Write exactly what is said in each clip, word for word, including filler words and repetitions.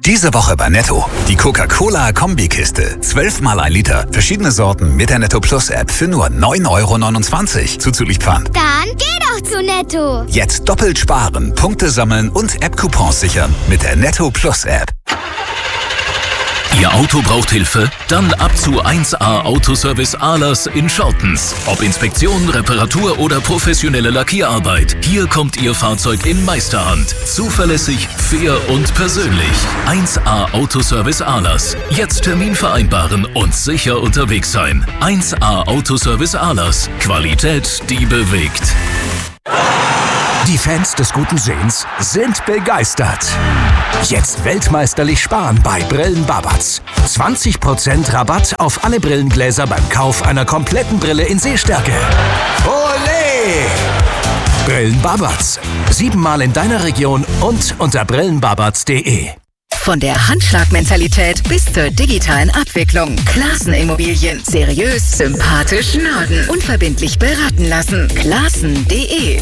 Diese Woche bei Netto. Die Coca-Cola-Kombikiste. zwölf mal ein Liter. Verschiedene Sorten mit der Netto Plus App für nur neun Euro neunundzwanzig. Zuzüglich Pfand. Dann geh doch zu Netto. Jetzt doppelt sparen, Punkte sammeln und App-Coupons sichern mit der Netto Plus App. Ihr Auto braucht Hilfe? Dann ab zu eins A Autoservice Ahlers in Schortens. Ob Inspektion, Reparatur oder professionelle Lackierarbeit. Hier kommt Ihr Fahrzeug in Meisterhand. Zuverlässig, fair und persönlich. eins A Autoservice Ahlers. Jetzt Termin vereinbaren und sicher unterwegs sein. eins A Autoservice Ahlers. Qualität, die bewegt. Die Fans des guten Sehens sind begeistert. Jetzt weltmeisterlich sparen bei Brillen Babatz. zwanzig Prozent Rabatt auf alle Brillengläser beim Kauf einer kompletten Brille in Sehstärke. Olé! Brillen Babatz. Siebenmal in deiner Region und unter brillenbabatz punkt de. Von der Handschlagmentalität bis zur digitalen Abwicklung. Classen Immobilien. Seriös, sympathisch, Norden. Unverbindlich beraten lassen. Classen punkt de.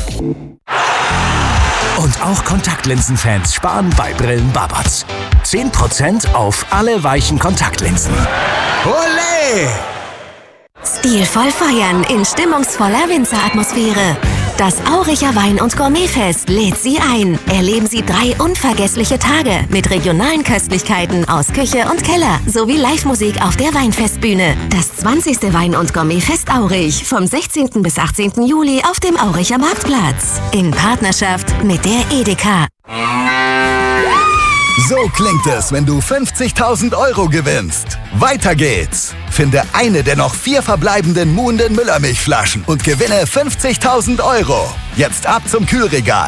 Und auch Kontaktlinsenfans sparen bei Brillen Babatz. zehn Prozent auf alle weichen Kontaktlinsen. Olé! Stilvoll feiern in stimmungsvoller Winzeratmosphäre. Das Auricher Wein- und Gourmetfest lädt Sie ein. Erleben Sie drei unvergessliche Tage mit regionalen Köstlichkeiten aus Küche und Keller sowie Live-Musik auf der Weinfestbühne. Das zwanzigste Wein- und Gourmetfest Aurich vom sechzehnten bis achtzehnten Juli auf dem Auricher Marktplatz. In Partnerschaft mit der Edeka. So klingt es, wenn du fünfzigtausend Euro gewinnst. Weiter geht's. Finde eine der noch vier verbleibenden Muhnden Müllermilchflaschen und gewinne fünfzigtausend Euro. Jetzt ab zum Kühlregal.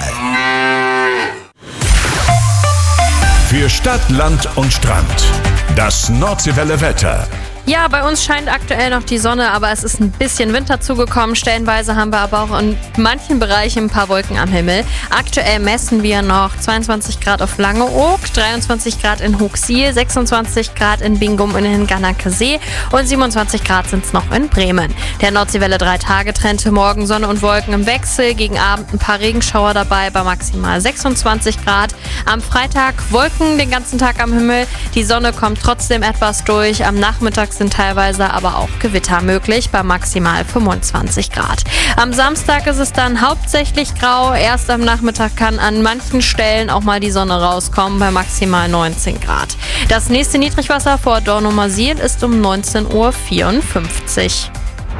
Für Stadt, Land und Strand. Das Nordseewelle Wetter. Ja, bei uns scheint aktuell noch die Sonne, aber es ist ein bisschen Winter zugekommen. Stellenweise haben wir aber auch in manchen Bereichen ein paar Wolken am Himmel. Aktuell messen wir noch zweiundzwanzig Grad auf Langeoog, dreiundzwanzig Grad in Hochsiel, sechsundzwanzig Grad in Bingum und in Garnackesee und siebenundzwanzig Grad sind es noch in Bremen. Der Nordseewelle drei Tage trennte morgen Sonne und Wolken im Wechsel. Gegen Abend ein paar Regenschauer dabei bei maximal sechsundzwanzig Grad. Am Freitag Wolken den ganzen Tag am Himmel. Die Sonne kommt trotzdem etwas durch. Am Nachmittag sind teilweise aber auch Gewitter möglich bei maximal fünfundzwanzig Grad. Am Samstag ist es dann hauptsächlich grau. Erst am Nachmittag kann an manchen Stellen auch mal die Sonne rauskommen bei maximal neunzehn Grad. Das nächste Niedrigwasser vor Dornumersiel ist um neunzehn Uhr vierundfünfzig.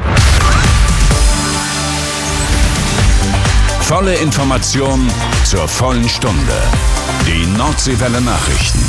Volle Information zur vollen Stunde. Die Nordseewelle Nachrichten.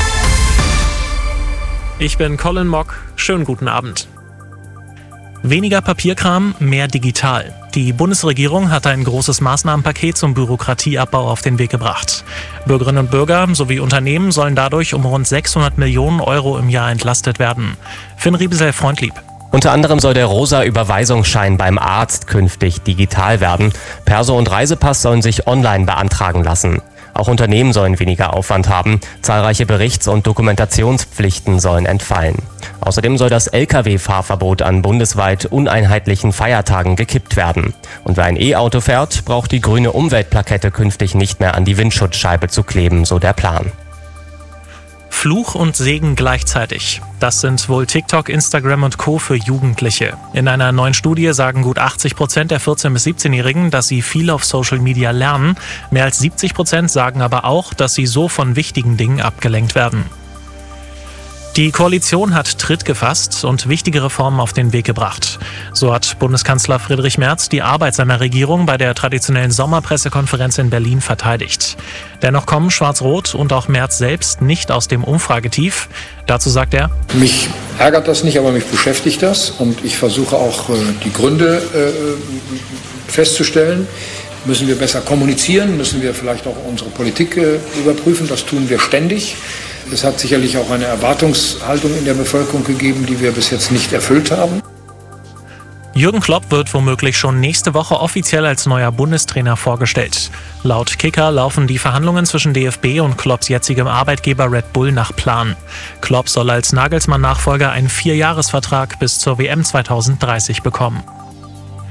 Ich bin Colin Mock. Schönen guten Abend. Weniger Papierkram, mehr digital. Die Bundesregierung hat ein großes Maßnahmenpaket zum Bürokratieabbau auf den Weg gebracht. Bürgerinnen und Bürger sowie Unternehmen sollen dadurch um rund sechshundert Millionen Euro im Jahr entlastet werden. Finn Riebesell-Freundlieb. Unter anderem soll der rosa Überweisungsschein beim Arzt künftig digital werden. Perso- und Reisepass sollen sich online beantragen lassen. Auch Unternehmen sollen weniger Aufwand haben. Zahlreiche Berichts- und Dokumentationspflichten sollen entfallen. Außerdem soll das L K W-Fahrverbot an bundesweit uneinheitlichen Feiertagen gekippt werden. Und wer ein E-Auto fährt, braucht die grüne Umweltplakette künftig nicht mehr an die Windschutzscheibe zu kleben, so der Plan. Fluch und Segen gleichzeitig. Das sind wohl TikTok, Instagram und Co. für Jugendliche. In einer neuen Studie sagen gut achtzig Prozent der vierzehn- bis siebzehnjährigen, dass sie viel auf Social Media lernen. Mehr als siebzig Prozent sagen aber auch, dass sie so von wichtigen Dingen abgelenkt werden. Die Koalition hat Tritt gefasst und wichtige Reformen auf den Weg gebracht. So hat Bundeskanzler Friedrich Merz die Arbeit seiner Regierung bei der traditionellen Sommerpressekonferenz in Berlin verteidigt. Dennoch kommen Schwarz-Rot und auch Merz selbst nicht aus dem Umfragetief. Dazu sagt er: Mich ärgert das nicht, aber mich beschäftigt das. Und ich versuche auch äh, die Gründe äh, festzustellen. Müssen wir besser kommunizieren? Müssen wir vielleicht auch unsere Politik äh, überprüfen? Das tun wir ständig. Es hat sicherlich auch eine Erwartungshaltung in der Bevölkerung gegeben, die wir bis jetzt nicht erfüllt haben. Jürgen Klopp wird womöglich schon nächste Woche offiziell als neuer Bundestrainer vorgestellt. Laut Kicker laufen die Verhandlungen zwischen D F B und Klopps jetzigem Arbeitgeber Red Bull nach Plan. Klopp soll als Nagelsmann-Nachfolger einen Vierjahresvertrag bis zur W M zweitausenddreißig bekommen.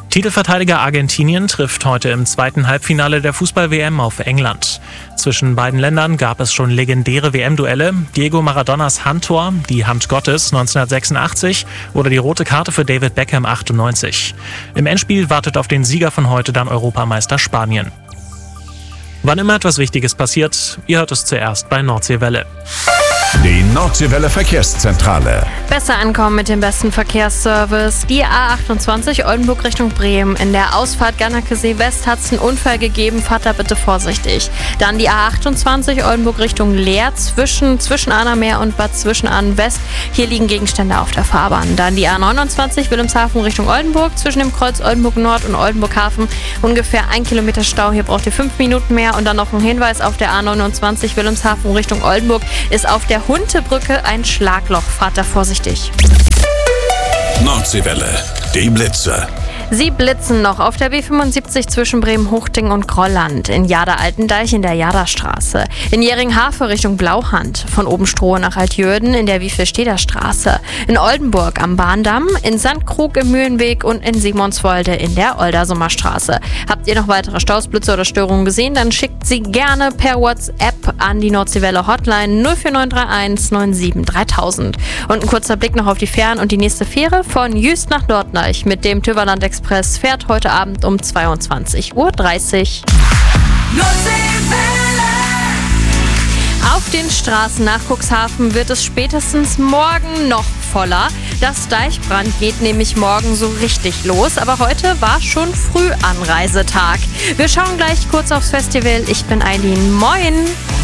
Titelverteidiger Argentinien trifft heute im zweiten Halbfinale der Fußball-W M auf England. Zwischen beiden Ländern gab es schon legendäre W M-Duelle. Diego Maradonas Handtor, die Hand Gottes neunzehnhundertsechsundachtzig oder die rote Karte für David Beckham achtundneunzig. Im Endspiel wartet auf den Sieger von heute dann Europameister Spanien. Wann immer etwas Wichtiges passiert, ihr hört es zuerst bei Nordseewelle. Die Nordseewelle Verkehrszentrale. Besser ankommen mit dem besten Verkehrsservice. Die A achtundzwanzig Oldenburg Richtung Bremen. In der Ausfahrt Gannakesee West hat es einen Unfall gegeben. Fahrt da bitte vorsichtig. Dann die A achtundzwanzig Oldenburg Richtung Leer zwischen, zwischen Arnermeer und Bad Zwischenahn West. Hier liegen Gegenstände auf der Fahrbahn. Dann die A neunundzwanzig Wilhelmshaven Richtung Oldenburg. Zwischen dem Kreuz Oldenburg Nord und Oldenburg Hafen ungefähr ein Kilometer Stau. Hier braucht ihr fünf Minuten mehr. Und dann noch ein Hinweis auf der A neunundzwanzig Wilhelmshaven Richtung Oldenburg ist auf der Huntebrücke ein Schlagloch. Fahrt da vorsichtig. Nordseewelle, die Blitze. Sie blitzen noch auf der B fünfundsiebzig zwischen Bremen-Huchting und Grolland, in Jada-Altendeich in der Jadastraße, in Jering-Hafe Richtung Blauhand, von Obenstrohe nach Altjürden in der Wiefelsteder Straße, in Oldenburg am Bahndamm, in Sandkrug im Mühlenweg und in Simonswolde in der Oldersummer Straße. Habt ihr noch weitere Staus, Blitze oder Störungen gesehen, dann schickt sie gerne per WhatsApp an die Nordseewelle Hotline null vier neun drei eins neun sieben dreitausend. Und ein kurzer Blick noch auf die Fähren und die nächste Fähre von Jüst nach Norddeich mit dem Tüverland Express fährt heute Abend um zweiundzwanzig Uhr dreißig. Auf den Straßen nach Cuxhaven wird es spätestens morgen noch voller. Das Deichbrand geht nämlich morgen so richtig los, aber heute war schon Frühanreisetag. Wir schauen gleich kurz aufs Festival. Ich bin Eileen. Moin!